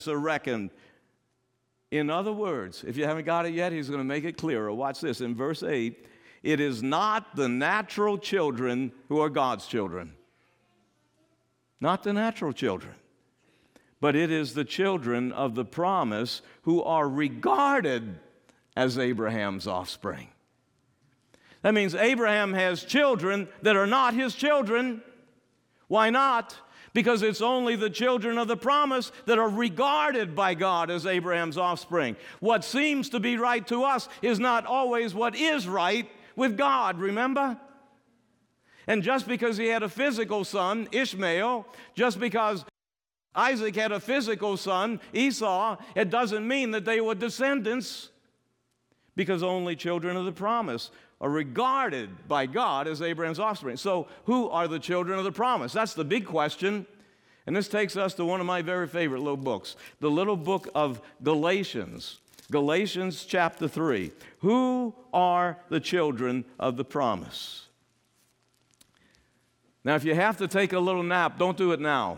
are reckoned. In other words, if you haven't got it yet, he's going to make it clearer. Watch this. In verse 8, it is not the natural children who are God's children. Not the natural children. But it is the children of the promise who are regarded as Abraham's offspring. That means Abraham has children that are not his children. Why not? Because it's only the children of the promise that are regarded by God as Abraham's offspring. What seems to be right to us is not always what is right with God, remember? And just because he had a physical son, Ishmael, just because Isaac had a physical son, Esau, it doesn't mean that they were descendants, because only children of the promise are regarded by God as Abraham's offspring. So who are the children of the promise? That's the big question. And this takes us to one of my very favorite little books, the little book of Galatians. Galatians chapter 3. Who are the children of the promise? Now, if you have to take a little nap, don't do it now.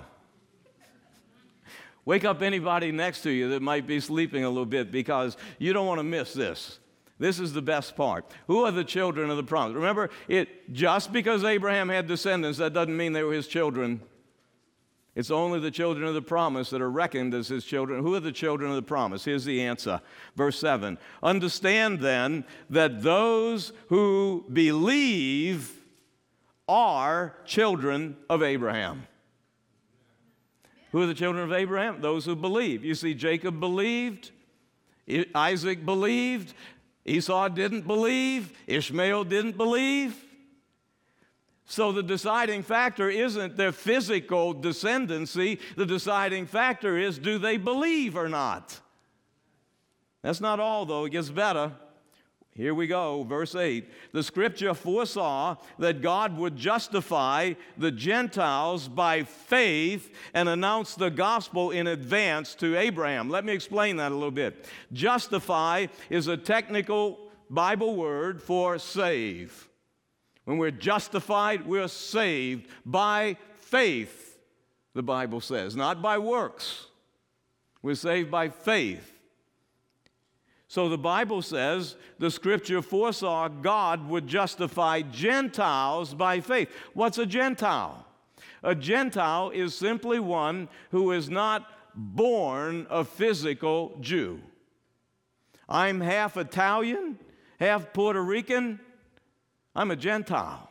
Wake up anybody next to you that might be sleeping a little bit, because you don't want to miss this. This is the best part. Who are the children of the promise? Remember, just because Abraham had descendants, that doesn't mean they were his children. It's only the children of the promise that are reckoned as his children. Who are the children of the promise? Here's the answer. Verse 7. Understand then that those who believe are children of Abraham. Who are the children of Abraham? Those who believe. You see, Jacob believed, Isaac believed, Esau didn't believe, Ishmael didn't believe. So the deciding factor isn't their physical descendancy. The deciding factor is, do they believe or not? That's not all, though. It gets better. Here we go, verse 8. The Scripture foresaw that God would justify the Gentiles by faith and announce the gospel in advance to Abraham. Let me explain that a little bit. Justify is a technical Bible word for save. When we're justified, we're saved by faith, the Bible says, not by works. We're saved by faith. So the Bible says the Scripture foresaw God would justify Gentiles by faith. What's a Gentile? A Gentile is simply one who is not born a physical Jew. I'm half Italian, half Puerto Rican. I'm a Gentile.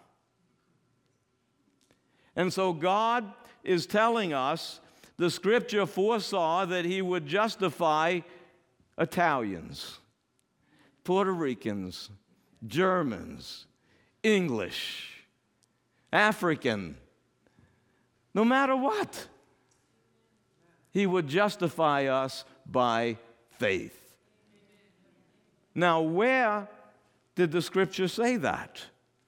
And so God is telling us the Scripture foresaw that he would justify Italians, Puerto Ricans, Germans, English, African, no matter what. He would justify us by faith. Now, where did the Scripture say that?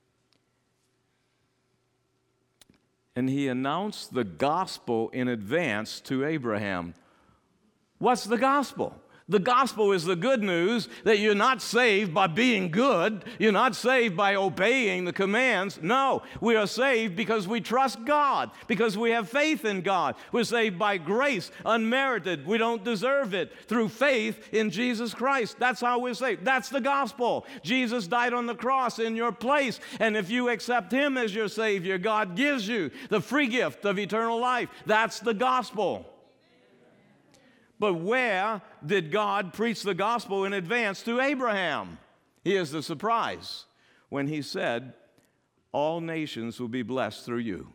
And he announced the gospel in advance to Abraham. What's the gospel? The gospel is the good news that you're not saved by being good. You're not saved by obeying the commands. No, we are saved because we trust God, because we have faith in God. We're saved by grace, unmerited. We don't deserve it, through faith in Jesus Christ. That's how we're saved. That's the gospel. Jesus died on the cross in your place, and if you accept him as your Savior, God gives you the free gift of eternal life. That's the gospel. But where did God preach the gospel in advance to Abraham? Here's the surprise. When he said, all nations will be blessed through you.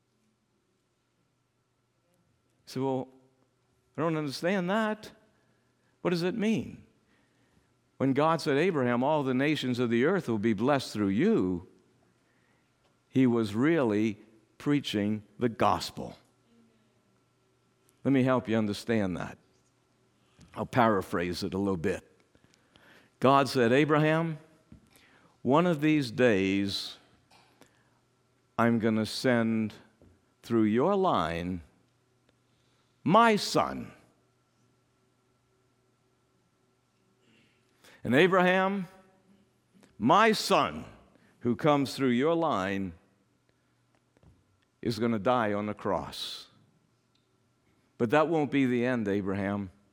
So, well, I don't understand that. What does it mean? When God said, Abraham, all the nations of the earth will be blessed through you, he was really preaching the gospel. Let me help you understand that. I'll paraphrase it a little bit. God said, Abraham, one of these days, I'm going to send through your line my son. And Abraham, my son who comes through your line is going to die on the cross. But that won't be the end, Abraham.